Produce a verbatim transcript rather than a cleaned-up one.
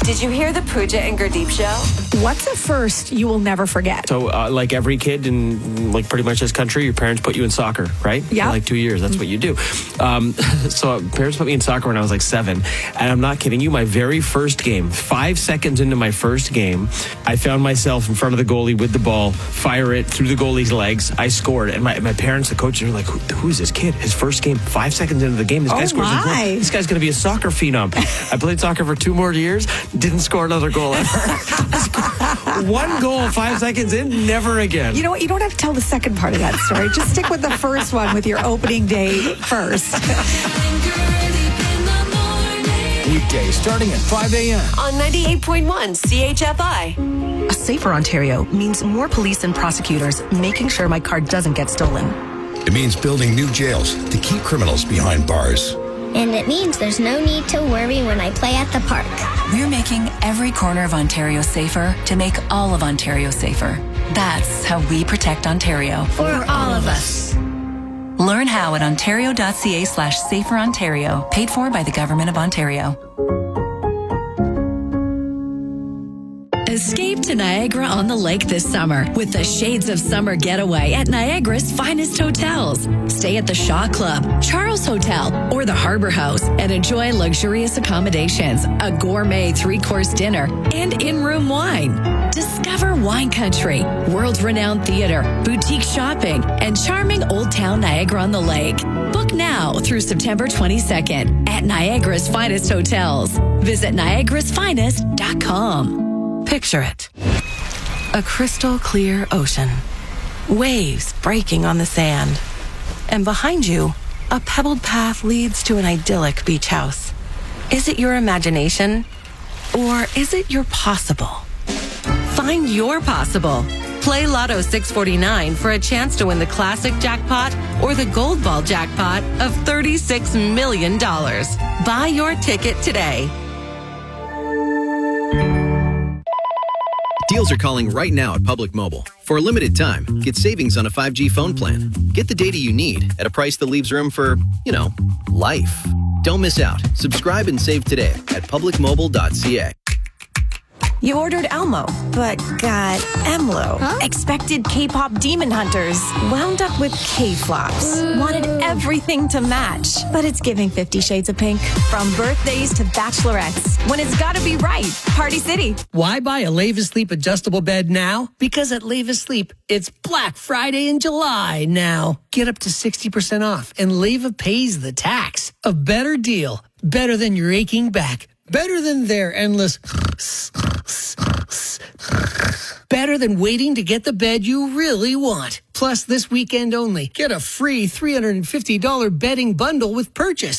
Did you hear the Pooja and Gurdeep show? What's a first you will never forget? So, uh, like every kid in like pretty much this country, your parents put you in soccer, right? Yeah. For like two years. That's what you do. Um, so, parents put me in soccer when I was like seven. And I'm not kidding you. My very first game, five seconds into my first game, I found myself in front of the goalie with the ball, fire it through the goalie's legs. I scored. And my, my parents, the coaches, are like, Who, who's this kid? His first game, five seconds into the game, this guy Oh, scores a goal. my. This guy's going to be a soccer phenom. I played soccer for two more years, didn't score another goal ever. One goal, five seconds in, never again. You know what? You don't have to tell the second part of that story. Just stick with the first one with your opening day first. Weekdays starting at five a.m. On ninety-eight point one C H F I. A safer Ontario means more police and prosecutors making sure my car doesn't get stolen. It means building new jails to keep criminals behind bars. And it means there's no need to worry when I play at the park. We're making every corner of Ontario safer to make all of Ontario safer. That's how we protect Ontario. For all of us. Learn how at ontario.ca slash safer Ontario. Paid for by the Government of Ontario. Escape to Niagara-on-the-Lake this summer with the Shades of Summer getaway at Niagara's finest hotels. Stay at the Shaw Club, Charles Hotel, or the Harbor House and enjoy luxurious accommodations, a gourmet three-course dinner, and in-room wine. Discover wine country, world-renowned theater, boutique shopping, and charming Old Town Niagara-on-the-Lake. Book now through September twenty-second at Niagara's finest hotels. Visit niagaras finest dot com. Picture it. A crystal clear ocean. Waves breaking on the sand. And behind you, a pebbled path leads to an idyllic beach house. Is it your imagination? Or is it your possible? Find your possible. Play Lotto six forty-nine for a chance to win the classic jackpot or the gold ball jackpot of thirty-six million dollars. Buy your ticket today. Deals are calling right now at Public Mobile. For a limited time, get savings on a five G phone plan. Get the data you need at a price that leaves room for, you know, life. Don't miss out. Subscribe and save today at public mobile dot c a. You ordered Elmo, but got Emlo. Huh? Expected K-pop demon hunters. Wound up with K-flops. Wanted everything to match. But it's giving Fifty Shades of Pink. From birthdays to bachelorettes. When it's gotta be right. Party City. Why buy a Leva Sleep adjustable bed now? Because at Leva Sleep, it's Black Friday in July now. Get up to sixty percent off, and Leva pays the tax. A better deal. Better than your aching back. Better than their endless... Better than waiting to get the bed you really want. Plus, this weekend only, get a free three hundred fifty dollars bedding bundle with purchase.